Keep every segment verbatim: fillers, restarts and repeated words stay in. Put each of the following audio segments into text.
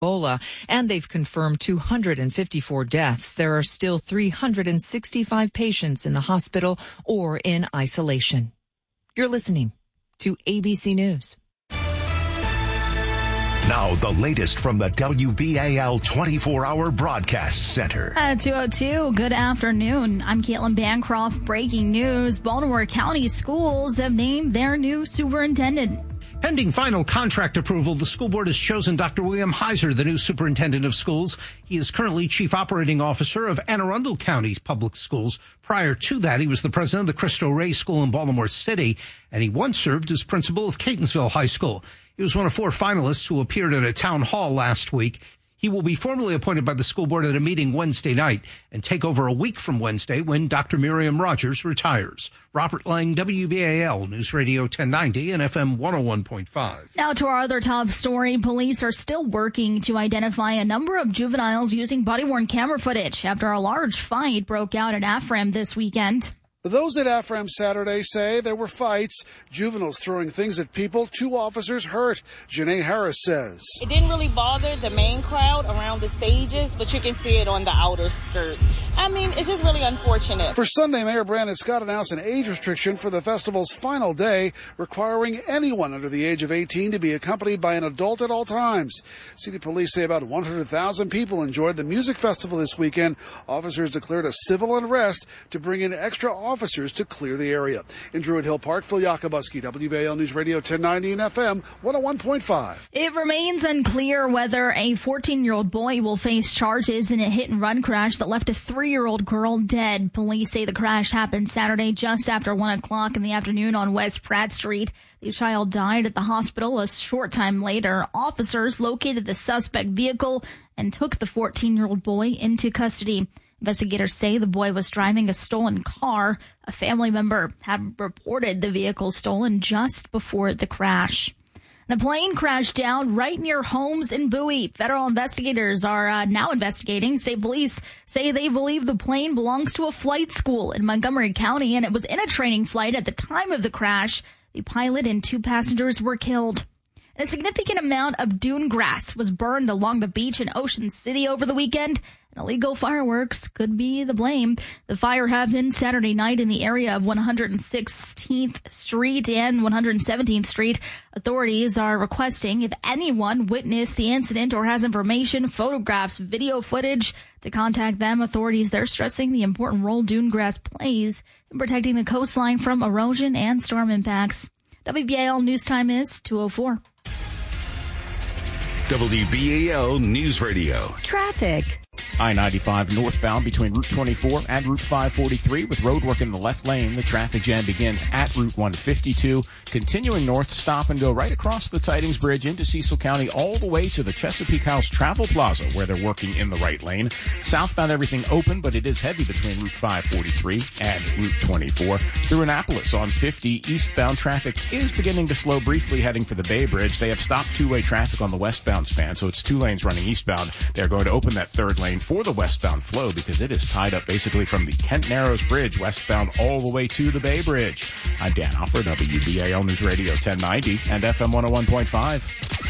Ebola, and they've confirmed two hundred fifty-four deaths. There are still three hundred sixty-five patients in the hospital or in isolation. You're listening to A B C News. Now, the latest from the W B A L twenty-four hour Broadcast Center. At two oh two, good afternoon. I'm Caitlin Bancroft. Breaking news. Baltimore County Schools have named their new superintendent. Pending final contract approval, the school board has chosen Doctor William Heiser, the new superintendent of schools. He is currently chief operating officer of Anne Arundel County Public Schools. Prior to that, he was the president of the Cristo Rey School in Baltimore City, and he once served as principal of Catonsville High School. He was one of four finalists who appeared at a town hall last week. He will be formally appointed by the school board at a meeting Wednesday night and take over a week from Wednesday when Doctor Miriam Rogers retires. Robert Lang, W B A L News Radio ten ninety and F M one oh one point five. Now to our other top story. Police are still working to identify a number of juveniles using body-worn camera footage after a large fight broke out at Afram this weekend. Those at Afram Saturday say there were fights, juveniles throwing things at people, two officers hurt. Janae Harris says. It didn't really bother the main crowd around the stages, but you can see it on the outer skirts. I mean, it's just really unfortunate. For Sunday, Mayor Brandon Scott announced an age restriction for the festival's final day, requiring anyone under the age of eighteen to be accompanied by an adult at all times. City police say about one hundred thousand people enjoyed the music festival this weekend. Officers declared a civil unrest to bring in extra officers to clear the area. In Druid Hill Park, Phil Yakubuski, W B A L News Radio ten ninety and F M one oh one point five. It remains unclear whether a fourteen-year-old boy will face charges in a hit-and-run crash that left a three-year-old girl dead. Police say the crash happened Saturday just after one o'clock in the afternoon on West Pratt Street. The child died at the hospital a short time later. Officers located the suspect vehicle and took the fourteen-year-old boy into custody. Investigators say the boy was driving a stolen car. A family member had reported the vehicle stolen just before the crash. And a plane crashed down right near homes in Bowie. Federal investigators are uh, now investigating. State police say they believe the plane belongs to a flight school in Montgomery County, and it was in a training flight at the time of the crash. The pilot and two passengers were killed. A significant amount of dune grass was burned along the beach in Ocean City over the weekend. And illegal fireworks could be the blame. The fire happened Saturday night in the area of one hundred sixteenth Street and one hundred seventeenth Street. Authorities are requesting if anyone witnessed the incident or has information, photographs, video footage, to contact them. Authorities, they're stressing the important role dune grass plays in protecting the coastline from erosion and storm impacts. W B A L News Time is two oh four. W B A L News Radio. Traffic. I ninety-five northbound between Route twenty-four and Route five forty-three with roadwork in the left lane. The traffic jam begins at Route one fifty-two. Continuing north, stop and go right across the Tidings Bridge into Cecil County all the way to the Chesapeake House Travel Plaza where they're working in the right lane. Southbound, everything open, but it is heavy between Route five forty-three and Route twenty-four. Through Annapolis on fifty, eastbound traffic is beginning to slow briefly heading for the Bay Bridge. They have stopped two-way traffic on the westbound span, so it's two lanes running eastbound. They're going to open that third lane for the westbound flow because it is tied up basically from the Kent Narrows Bridge westbound all the way to the Bay Bridge. I'm Dan Alford, W B A L News Radio ten ninety and F M one oh one point five.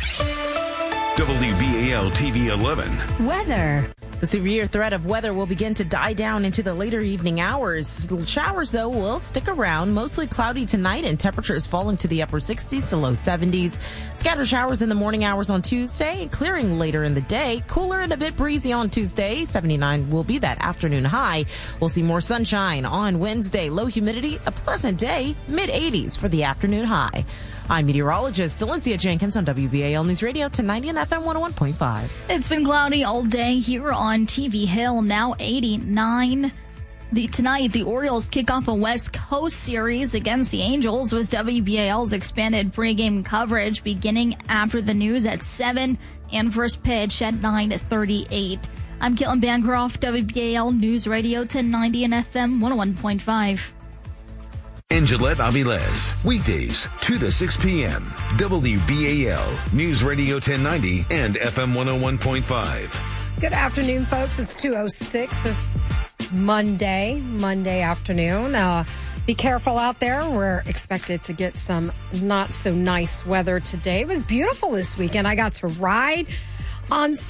W B A L T V eleven. Weather. The severe threat of weather will begin to die down into the later evening hours. Showers, though, will stick around. Mostly cloudy tonight and temperatures falling to the upper sixties to low seventies. Scattered showers in the morning hours on Tuesday, clearing later in the day. Cooler and a bit breezy on Tuesday. seventy-nine will be that afternoon high. We'll see more sunshine on Wednesday. Low humidity, a pleasant day, mid eighties for the afternoon high. I'm meteorologist Valencia Jenkins on W B A L News Radio ten ninety and F M one oh one point five. It's been cloudy all day here on T V Hill, now eighty-nine. The, tonight, the Orioles kick off a West Coast series against the Angels with W B A L's expanded pregame coverage beginning after the news at seven and first pitch at nine thirty-eight. I'm Caitlin Bancroft, W B A L News Radio ten ninety and F M one oh one point five. And Gillette Aviles, weekdays, two to six p.m. W B A L, News Radio ten ninety and F M one oh one point five. Good afternoon, folks. It's two oh six this Monday, Monday afternoon. Uh, be careful out there. We're expected to get some not so nice weather today. It was beautiful this weekend. I got to ride On